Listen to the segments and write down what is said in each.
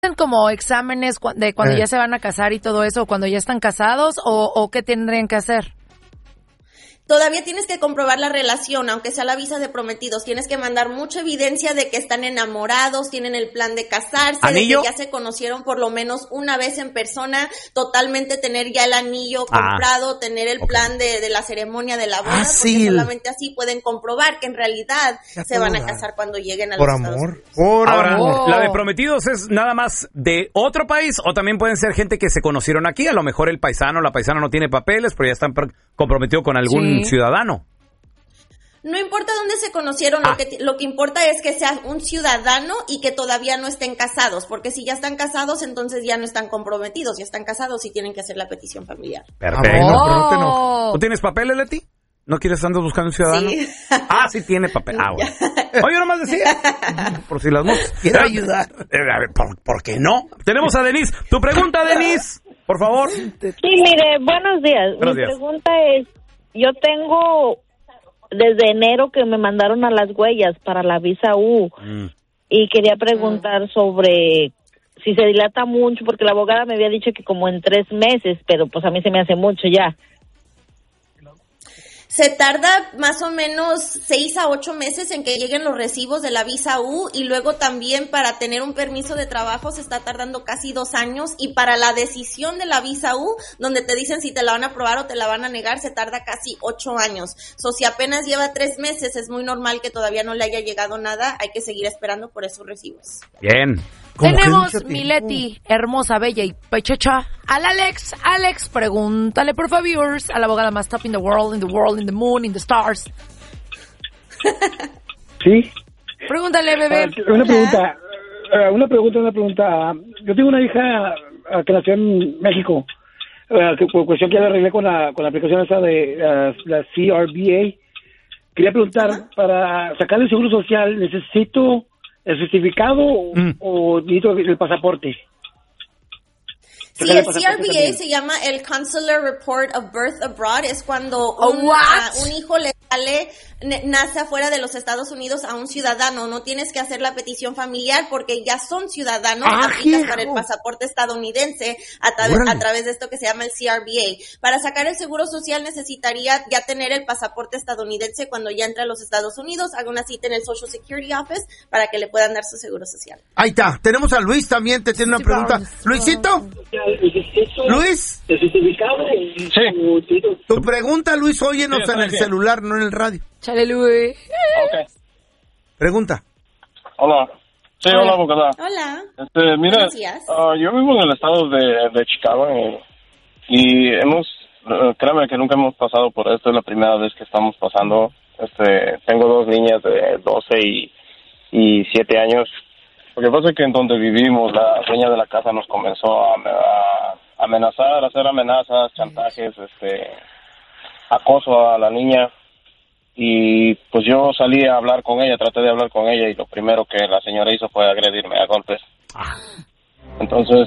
como exámenes de cuando ya se van a casar y todo eso, cuando ya están casados, o qué tendrían que hacer? Todavía tienes que comprobar la relación, aunque sea la visa de prometidos. Tienes que mandar mucha evidencia de que están enamorados, tienen el plan de casarse, ¿Anillo? de que ya se conocieron por lo menos una vez en persona, totalmente tener ya el anillo comprado, tener el plan de la ceremonia de la boda, porque solamente así pueden comprobar que en realidad se van a casar cuando lleguen a los Estados Unidos. Ahora, ¿la de prometidos es nada más de otro país o también pueden ser gente que se conocieron aquí? A lo mejor el paisano o la paisana no tiene papeles, pero ya están comprometidos con algún ciudadano. No importa dónde se conocieron, lo que importa es que sea un ciudadano y que todavía no estén casados, porque si ya están casados, entonces ya no están comprometidos, ya están casados y tienen que hacer la petición familiar. Perfecto. ¿Tú tienes papeles, Leti? ¿No quieres andar buscando un ciudadano? Sí. Sí tiene papel. Bueno. Oye, nomás decía, por si las moscas. Quiero ayudar. A ver, ¿por qué no? Tenemos a Denise. Tu pregunta, Denise, por favor. Sí, mire, buenos días. Mi pregunta es, yo tengo desde enero que me mandaron a las huellas para la visa U y quería preguntar sobre si se dilata mucho, porque la abogada me había dicho que como en 3 meses, pero pues a mí se me hace mucho ya. Se tarda más o menos 6 a 8 meses en que lleguen los recibos de la visa U, y luego también para tener un permiso de trabajo se está tardando casi 2 años, y para la decisión de la visa U, donde te dicen si te la van a aprobar o te la van a negar, se tarda casi 8 años. Si apenas lleva 3 meses, es muy normal que todavía no le haya llegado nada, hay que seguir esperando por esos recibos. Bien. Tenemos, Mileti, hermosa, bella y pechocha, al Alex. Alex, pregúntale, por favor, a la abogada más top in the world, in the moon, in the stars. Sí. Pregúntale, bebé. Una pregunta. Yo tengo una hija que nació en México. Cuestión que ya la arreglé con la aplicación esa de la CRBA. Quería preguntar, para sacar el seguro social, ¿necesito el certificado o necesito el pasaporte? Sí, el CRBA se llama el Consular Report of Birth Abroad. Es cuando un hijo le nace afuera de los Estados Unidos a un ciudadano. No tienes que hacer la petición familiar porque ya son ciudadanos. Aplicas para el pasaporte estadounidense a través de esto que se llama el CRBA. Para sacar el seguro social necesitaría ya tener el pasaporte estadounidense cuando ya entre a los Estados Unidos. Haga una cita en el Social Security Office para que le puedan dar su seguro social. Ahí está. Tenemos a Luis también. Te tiene una pregunta. Luisito. Luis. Sí. Tu pregunta, Luis, óyenos en el celular, no en el radio. Chale, Luis. Okay. Pregunta. Hola. Sí, hola, abogada. Hola. Mira, yo vivo en el estado de Chicago y créeme que nunca hemos pasado por esto, es la primera vez que estamos pasando. Tengo 2 niñas de 12 y 7 años. Lo que pasa es que en donde vivimos, la dueña de la casa nos comenzó a amenazar, a hacer amenazas, chantajes, acoso a la niña. Y pues yo salí a hablar con ella, traté de hablar con ella y lo primero que la señora hizo fue agredirme a golpes. Entonces,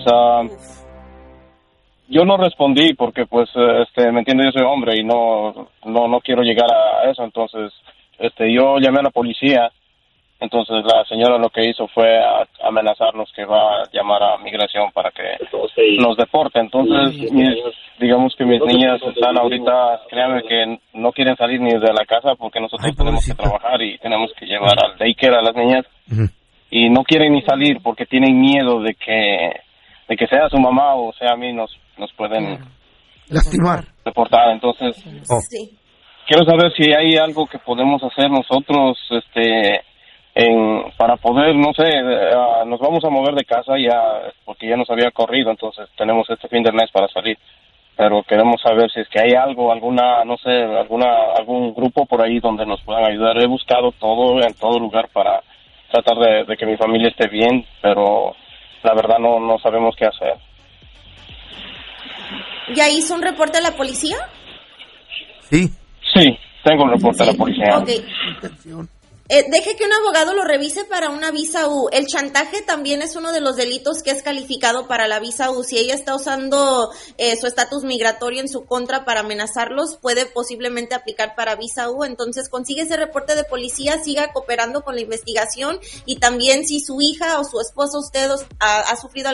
yo no respondí porque pues, me entiende, yo soy hombre y no quiero llegar a eso. Entonces, yo llamé a la policía. Entonces la señora lo que hizo fue amenazarnos que va a llamar a migración para que nos deporte. Entonces, digamos que mis niñas están ahorita, créanme que no quieren salir ni de la casa porque nosotros tenemos que trabajar y tenemos que llevar al daycare a las niñas. Y no quieren ni salir porque tienen miedo de que sea su mamá o sea a mí nos pueden lastimar, deportar. Entonces, quiero saber si hay algo que podemos hacer nosotros, para poder, no sé, nos vamos a mover de casa ya, porque ya nos había corrido, entonces tenemos este fin de mes para salir, pero queremos saber si es que hay algo, algún grupo por ahí donde nos puedan ayudar. He buscado en todo lugar para tratar de que mi familia esté bien, pero la verdad no sabemos qué hacer. ¿Ya hizo un reporte a la policía? Sí. Sí, tengo un reporte a la policía. Okay. Deje que un abogado lo revise para una visa U. El chantaje también es uno de los delitos que es calificado para la visa U. Si ella está usando su estatus migratorio en su contra para amenazarlos, puede posiblemente aplicar para visa U. Entonces consigue ese reporte de policía, siga cooperando con la investigación, y también si su hija o su esposo, usted ha sufrido